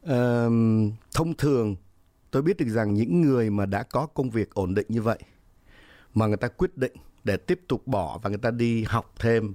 Thông thường tôi biết được rằng những người mà đã có công việc ổn định như vậy mà người ta quyết định để tiếp tục bỏ và người ta đi học thêm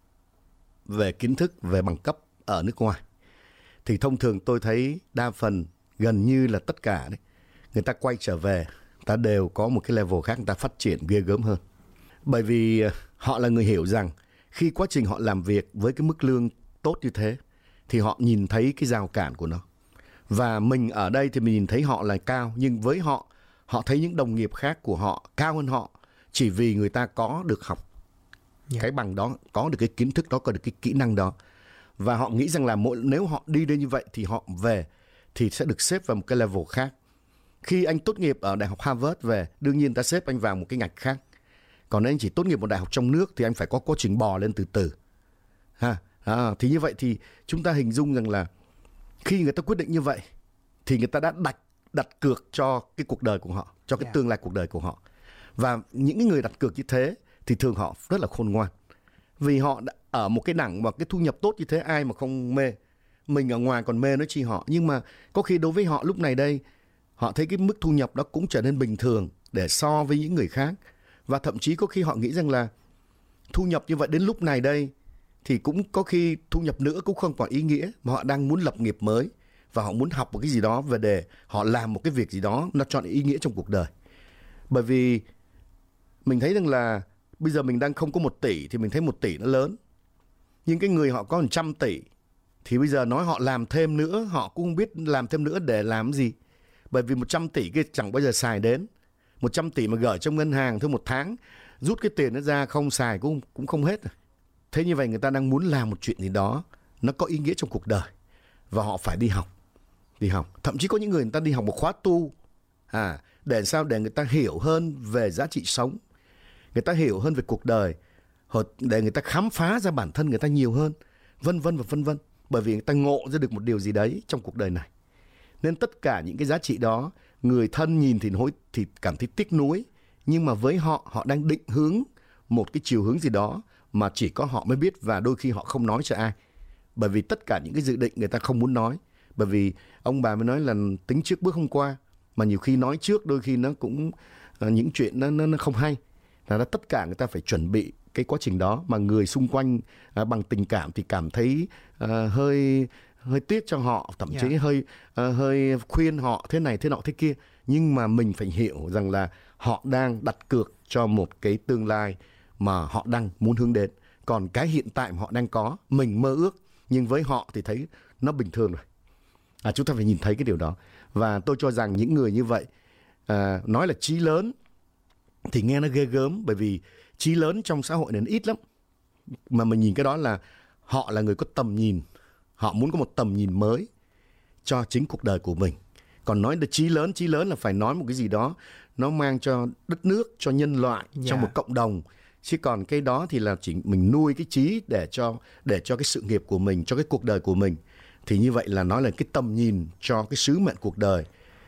về kiến thức, về bằng cấp ở nước ngoài, thì thông thường tôi thấy đa phần, gần như là tất cả đấy, người ta quay trở về, người ta đều có một cái level khác, người ta phát triển ghê gớm hơn. Bởi vì họ là người hiểu rằng khi quá trình họ làm việc với cái mức lương tốt như thế thì họ nhìn thấy cái rào cản của nó. Và mình ở đây thì mình nhìn thấy họ là cao, nhưng với họ, họ thấy những đồng nghiệp khác của họ cao hơn họ chỉ vì người ta có được học cái bằng đó, có được cái kiến thức đó, có được cái kỹ năng đó. Và họ nghĩ rằng là nếu họ đi đến như vậy thì họ về thì sẽ được xếp vào một cái level khác. Khi anh tốt nghiệp ở Đại học Harvard về, đương nhiên ta xếp anh vào một cái ngạch khác. Còn nếu anh chỉ tốt nghiệp một đại học trong nước thì anh phải có quá trình bò lên từ từ. Thì như vậy thì chúng ta hình dung rằng là khi người ta quyết định như vậy thì người ta đã đặt cược cho cái cuộc đời của họ, cho cái tương lai cuộc đời của họ. Và những người đặt cược như thế thì thường họ rất là khôn ngoan. Vì họ đã ở một cái đẳng và cái thu nhập tốt như thế, ai mà không mê. Mình ở ngoài còn mê nói chi họ. Nhưng mà có khi đối với họ lúc này đây, họ thấy cái mức thu nhập đó cũng trở nên bình thường để so với những người khác. Và thậm chí có khi họ nghĩ rằng là thu nhập như vậy đến lúc này đây thì cũng có khi thu nhập nữa cũng không còn ý nghĩa, mà họ đang muốn lập nghiệp mới và họ muốn học một cái gì đó về để họ làm một cái việc gì đó nó trọn ý nghĩa trong cuộc đời. Bởi vì mình thấy rằng là bây giờ mình đang không có 1 tỷ thì mình thấy 1 tỷ nó lớn. Nhưng cái người họ có 100 tỷ thì bây giờ nói họ làm thêm nữa, họ cũng không biết làm thêm nữa để làm gì. Bởi vì 100 tỷ kia chẳng bao giờ xài đến. 100 tỷ mà gửi trong ngân hàng thôi, 1 tháng rút cái tiền nó ra không xài cũng không hết. Thế như vậy người ta đang muốn làm một chuyện gì đó nó có ý nghĩa trong cuộc đời và họ phải đi học. Thậm chí có những người ta đi học một khóa tu để sao? Để người ta hiểu hơn về giá trị sống, người ta hiểu hơn về cuộc đời, để người ta khám phá ra bản thân người ta nhiều hơn, vân vân và vân vân. Bởi vì người ta ngộ ra được một điều gì đấy trong cuộc đời này. Nên tất cả những cái giá trị đó, người thân nhìn thì cảm thấy tiếc nuối, nhưng mà với họ đang định hướng một cái chiều hướng gì đó mà chỉ có họ mới biết, và đôi khi họ không nói cho ai. Bởi vì tất cả những cái dự định người ta không muốn nói. Bởi vì ông bà mới nói là tính trước bước không qua, mà nhiều khi nói trước đôi khi nó cũng những chuyện nó không hay. Là tất cả người ta phải chuẩn bị cái quá trình đó, mà người xung quanh bằng tình cảm thì cảm thấy hơi tiếc cho họ, thậm chí hơi khuyên họ thế này thế nọ thế kia. Nhưng mà mình phải hiểu rằng là họ đang đặt cược cho một cái tương lai mà họ đang muốn hướng đến. Còn cái hiện tại mà họ đang có, mình mơ ước, nhưng với họ thì thấy nó bình thường rồi. Chúng ta phải nhìn thấy cái điều đó. Và tôi cho rằng những người như vậy, nói là chí lớn thì nghe nó ghê gớm, bởi vì chí lớn trong xã hội này nó ít lắm. Mà mình nhìn cái đó là họ là người có tầm nhìn, họ muốn có một tầm nhìn mới cho chính cuộc đời của mình. Còn nói là chí lớn là phải nói một cái gì đó nó mang cho đất nước, cho nhân loại, cho một cộng đồng. Chứ còn cái đó thì là chỉ mình nuôi cái chí để cho cái sự nghiệp của mình, cho cái cuộc đời của mình. Thì như vậy là nói là cái tầm nhìn cho cái sứ mệnh cuộc đời.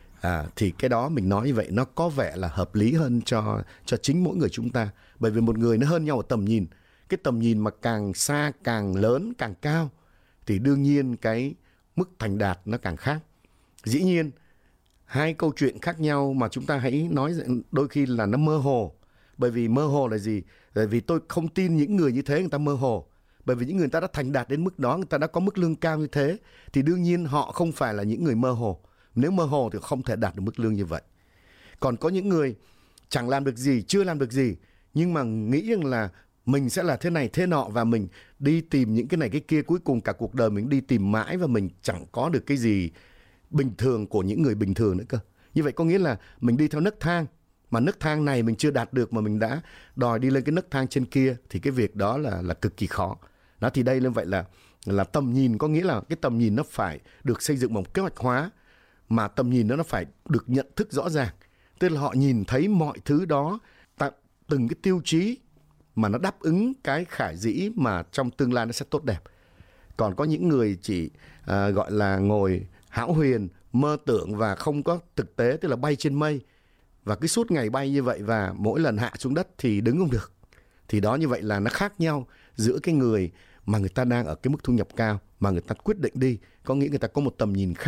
Thì cái đó mình nói như vậy nó có vẻ là hợp lý hơn cho chính mỗi người chúng ta. Bởi vì một người nó hơn nhau ở tầm nhìn. Cái tầm nhìn mà càng xa, càng lớn, càng cao thì đương nhiên cái mức thành đạt nó càng khác. Dĩ nhiên, hai câu chuyện khác nhau mà chúng ta hãy nói đôi khi là nó mơ hồ. Bởi vì mơ hồ là gì? Bởi vì tôi không tin những người như thế người ta mơ hồ. Bởi vì những người ta đã thành đạt đến mức đó, người ta đã có mức lương cao như thế, thì đương nhiên họ không phải là những người mơ hồ. Nếu mơ hồ thì không thể đạt được mức lương như vậy. Còn có những người chẳng làm được gì, chưa làm được gì, nhưng mà nghĩ rằng là mình sẽ là thế này thế nọ, và mình đi tìm những cái này cái kia, cuối cùng cả cuộc đời mình đi tìm mãi và mình chẳng có được cái gì bình thường của những người bình thường nữa cơ. Như vậy có nghĩa là mình đi theo nấc thang, mà nấc thang này mình chưa đạt được mà mình đã đòi đi lên cái nấc thang trên kia, thì cái việc đó là cực kỳ khó. Đó, thì đây như vậy là tầm nhìn, có nghĩa là cái tầm nhìn nó phải được xây dựng một kế hoạch hóa, mà tầm nhìn nó phải được nhận thức rõ ràng. Tức là họ nhìn thấy mọi thứ đó, từng cái tiêu chí mà nó đáp ứng cái khả dĩ mà trong tương lai nó sẽ tốt đẹp. Còn có những người chỉ gọi là ngồi hão huyền, mơ tưởng và không có thực tế, tức là bay trên mây, và cứ suốt ngày bay như vậy và mỗi lần hạ xuống đất thì đứng không được. Thì đó, như vậy là nó khác nhau giữa cái người mà người ta đang ở cái mức thu nhập cao mà người ta quyết định đi, có nghĩa người ta có một tầm nhìn khác